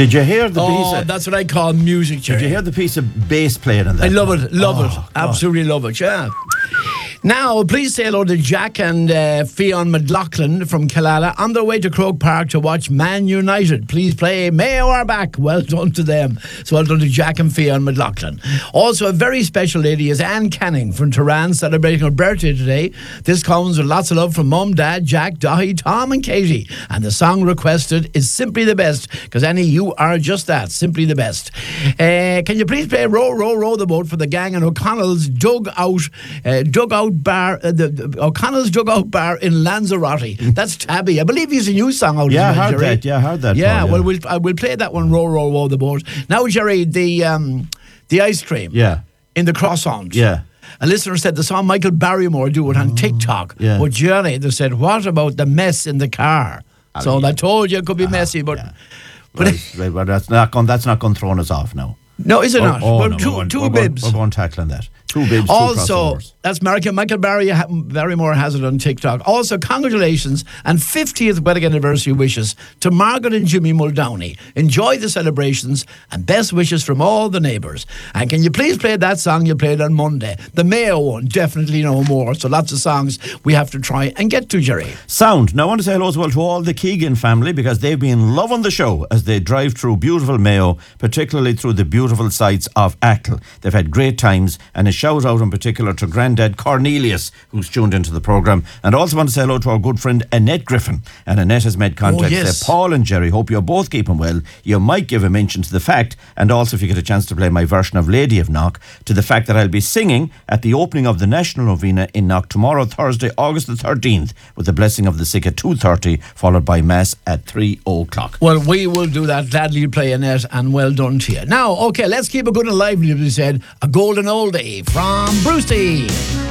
Did you hear the piece? That's what I call music, Jerry. Did you hear the piece of bass playing in that? I love it, God. absolutely love it, yeah. Now, please say hello to Jack and Fionn McLaughlin from Killala on their way to Croke Park to watch Man United. Please play Mayo are back. Well done to them. So well done to Jack and Fionn McLaughlin. Also, a very special lady is Anne Canning from Turan, celebrating her birthday today. This comes with lots of love from Mum, Dad, Jack, Dahi, Tom and Katie. And the song requested is Simply the Best, because Annie, you are just that, simply the best. Can you please play Row, Row, Row the Boat for the gang in O'Connell's dugout bar, the O'Connell's dugout bar in Lanzarote. That's Tabby. I believe he's a new song out. Yeah, as well, I heard Jerry. that. Yeah, I heard that. Yeah, Paul, well, we'll play that one. Row, Row, Row the Boat. Now, Jerry, the ice cream. Yeah. In the croissant. Yeah. A listener said they saw Michael Barrymore do it on TikTok. Yeah. But Johnny, they said, what about the mess in the car? So I told you it could be messy, but Right, but that's not going to throw us off now. no, is it not? Well, no, two bibs. We're going tackling that. Two bibs, two Also, crossovers. that's Michael Barrymore has it on TikTok. Also, congratulations and 50th wedding anniversary wishes to Margaret and Jimmy Muldowney. Enjoy the celebrations and best wishes from all the neighbours. And can you please play that song you played on Monday? The Mayo one, definitely no more. So lots of songs we have to try and get to, Jerry. Sound. Now I want to say hello as well to all the Keegan family, because they've been loving the show as they drive through beautiful Mayo, particularly through the beautiful sights of Achill. They've had great times, and a shout out in particular to Grandad Cornelius, who's tuned into the programme. And also want to say hello to our good friend Annette Griffin. And Annette has made contact. yes. Say, Paul and Jerry, hope you're both keeping well. You might give a mention to the fact, and also if you get a chance to play my version of Lady of Knock, to the fact that I'll be singing at the opening of the National Novena in Knock tomorrow, Thursday, August the 13th, with the blessing of the sick at 2:30, followed by Mass at 3 o'clock. Well, we will do that. Gladly play, Annette, and well done to you. Now, okay, let's keep it good and lively, as we said. A golden oldie from Brucey.